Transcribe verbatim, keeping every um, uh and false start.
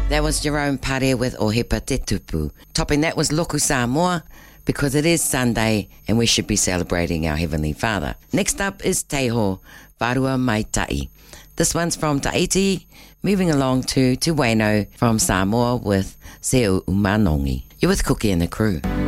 That was Jerome Pare with Ohepa Te Tupu. Topping that was Loku Samoa, because it is Sunday and we should be celebrating our Heavenly Father. Next up is Teiho, Wharua Mai Tai. This one's from Tahiti, moving along to Te Waino from Samoa with Se Umanongi. You're with Cookie and the crew.